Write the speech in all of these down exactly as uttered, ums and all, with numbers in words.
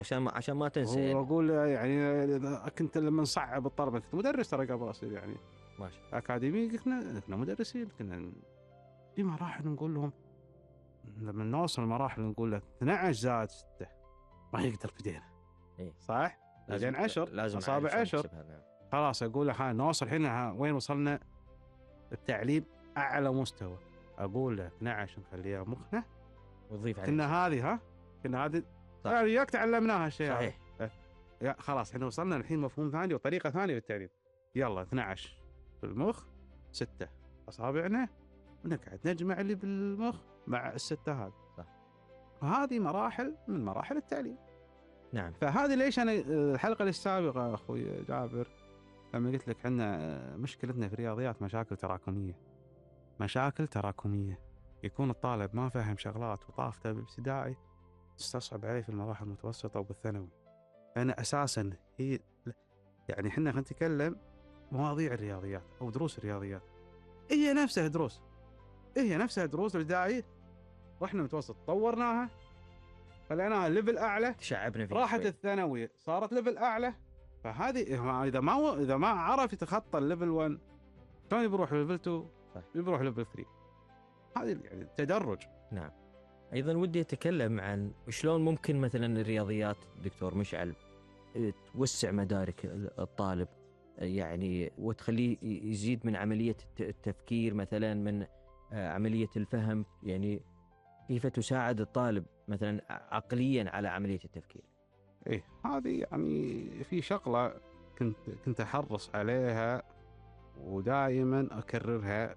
عشان ما عشان ما تنسى يعني. واقول يعني كنت لما نصعب الطلبه، كنت مدرس ترى قبل اصير يعني ماشي. اكاديمي، كنا كنا مدرسين، كنا في مراحل نقول لهم، لما نوصل مراحل نقول له اثنعش زائد ستة ما يقدر بدينا. إيه. صح؟ لازم بعدين عشر لازم اصابع أعرف شلون عشر، تحسبها. نعم. خلاص اقول له ها نوصل الحين، ها وين وصلنا؟ التعليم اعلى مستوى، اقول له اثنعش نخليها مخنا، وتضيف عليه شيء. كنا هذه ها كنا هذه صح. يعني ياك تعلمناها الشيء هذا. صحيح. يا خلاص احنا وصلنا الحين مفهوم ثاني وطريقة ثانية للتعليم. يلا اثنعش في المخ، ستة أصابعنا، ونقعد نجمع اللي بالمخ مع الستة هذه. صح. وهذه مراحل من مراحل التعليم. نعم. فهذه ليش أنا الحلقة السابقة أخوي جابر لما قلت لك عندنا مشكلتنا في الرياضيات مشاكل تراكمية، مشاكل تراكمية، يكون الطالب ما فهم شغلات وطافته بالابتدائي تستصعب عليه في المراحل المتوسطة وبالثانوي. أنا أساسا هي يعني إحنا نتكلم مواضيع الرياضيات أو دروس الرياضيات هي نفسها دروس، هي نفسها دروس الابتدائي، وإحنا متوسط طورناها خليناها ليفل أعلى، تشعبنا فيه راحت شوي. الثانوي صارت ليفل أعلى. فهذه إذا ما إذا ما عرف يتخطى الليفل واحد ثاني بيروح ليفل اثنين، صح. بيروح ليفل ثلاثة. هذه يعني تدرج. نعم. أيضا ودي أتكلم عن شلون ممكن مثلا الرياضيات دكتور مشعل توسع مدارك الطالب يعني، وتخليه يزيد من عملية التفكير مثلا، من عملية الفهم يعني. كيف تساعد الطالب مثلا عقليا على عملية التفكير؟ إيه هذه يعني في شغلة كنت كنت أحرص عليها ودائما أكررها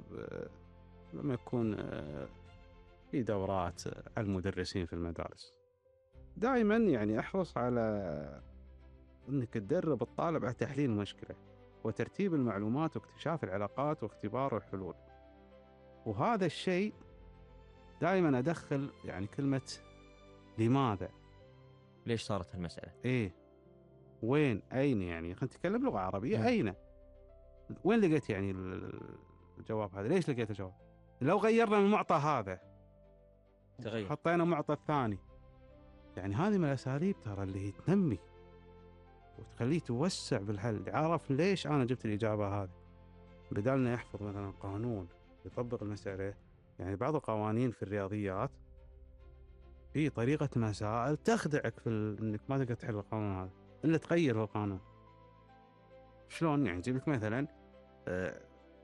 لما يكون في دورات على المدرسين في المدارس. دائما يعني أحرص على أنك تدرب الطالب على تحليل المشكلة وترتيب المعلومات واكتشاف العلاقات واختبار الحلول. وهذا الشيء دائما أدخل يعني كلمة لماذا، ليش صارت المسألة، إيه، وين، أين، يعني خلينا نتكلم لغة عربية. م. أين، وين لقيت يعني الجواب هذا، ليش لقيت الجواب، لو غيرنا المعطى هذا تغير. حطينا معطى الثاني. يعني هذه من الأساليب ترى اللي هي تنمي وتخليه توسع بالحل. عرف ليش أنا جبت الإجابة هذه، بدالنا يحفظ مثلا قانون يطبق المسألة. يعني بعض القوانين في الرياضيات في طريقة مسائل تخدعك في ال... إنك ما تقدر تحل القانون هذا إلا تغير في القانون. شلون يعني؟ جيب لك مثلا آه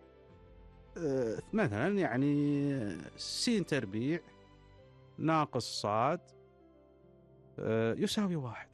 آه مثلا يعني سين تربيع ناقص صاد آه يساوي واحد.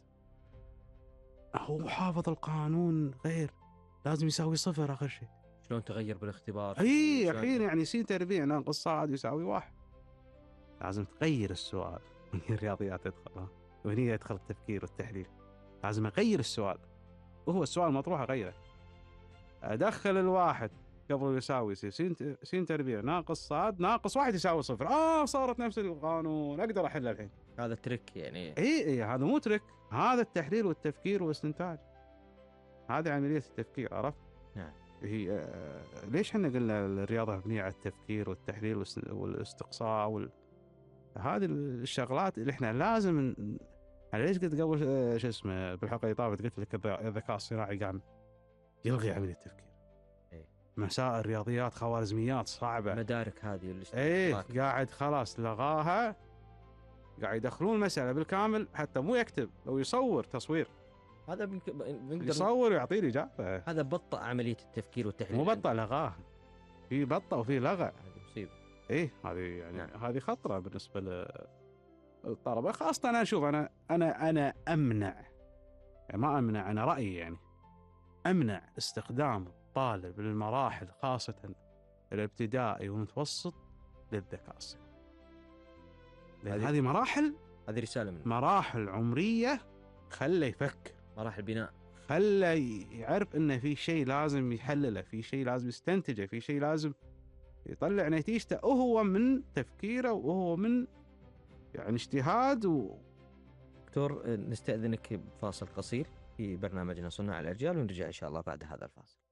هو حافظ القانون غير، لازم يساوي صفر آخر شيء. شلون تغير بالاختبار؟ اي شلون- الحين يعني سين تربيع ناقص صاد يساوي واحد، لازم تغير السؤال. من الرياضيات تدخل، وهني يدخل التفكير والتحليل. لازم اغير السؤال، وهو السؤال مطروح اغيره، ادخل الواحد قبل يساوي يصير سين سين تربيع ناقص صاد ناقص واحد يساوي صفر. اه صارت نفس القانون، اقدر احل الحين. هذا ترك يعني. اي اي هذا مو ترك، هذا التحليل والتفكير والاستنتاج، هذه عملية التفكير. عرفت؟ نعم. هي آه ليش احنا قلنا الرياضة مبنية على التفكير والتحليل والاستقصاء وال... هذه الشغلات اللي احنا لازم ن... انا ليش قلت قبل آه شو اسمه بالحلقة اللي طافت قلت لك الذكاء الصناعي قام يلغي عملية التفكير. ايه. مسائل رياضيات خوارزميات صعبة، مدارك هذه اللي ايه قاعد خلاص لغاها، قاعد يدخلون المسألة بالكامل، حتى مو يكتب، لو يصور تصوير، هذا بنك- بنقدر يصور ويعطيه الإجابة. هذا بطأ عملية التفكير والتحليل. مو بطأ، لغاه، في بطأ وفي لغة. هذه مصيبة. ايه هذه يعني نعم. هذه خطرة بالنسبة للطلبة. خاصة أنا أشوف أنا أنا أنا أمنع، يعني ما أمنع، أنا رأيي يعني أمنع استخدام الطالب للمراحل خاصة الابتدائي والمتوسط للذكاء الصناعي، لأن هذه هذه مراحل هذه رسالة منه. مراحل عمرية، خله يفكر، مراحل بناء. خله يعرف إنه في شيء لازم يحلله، في شيء لازم يستنتجه، في شيء لازم يطلع نتيجته، وهو من تفكيره وهو من يعني اجتهاد و... دكتور نستأذنك بفاصل قصير في برنامجنا صناع الأرجال، ونرجع إن شاء الله بعد هذا الفاصل.